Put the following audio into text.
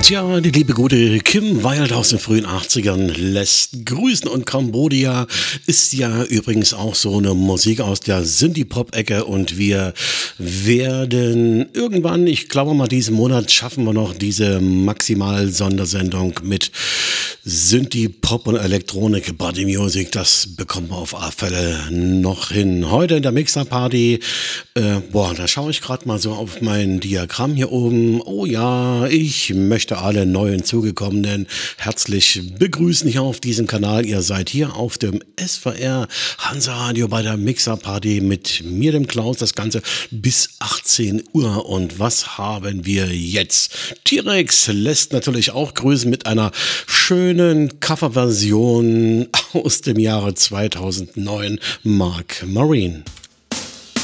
Tja, die liebe gute Kim Wilde aus den frühen 80ern lässt grüßen, und Cambodia ist ja übrigens auch so eine Musik aus der Synthie-Pop-Ecke, und wir werden irgendwann, ich glaube mal diesen Monat, schaffen wir noch diese Maximal-Sondersendung mit Synthie-Pop und Elektronik, Body Music. Das bekommen wir auf alle Fälle noch hin. Heute in der Mixer-Party, da schaue ich gerade mal so auf mein Diagramm hier oben. Oh ja, ich möchte alle neu hinzugekommenen herzlich begrüßen hier auf diesem Kanal. Ihr seid hier auf dem SVR Hansa Radio bei der Mixer-Party mit mir, dem Klaus. Das Ganze bis 18 Uhr. Und was haben wir jetzt? T-Rex lässt natürlich auch grüßen mit einer schönen Coverversion aus dem Jahre 2009, Mark Marine.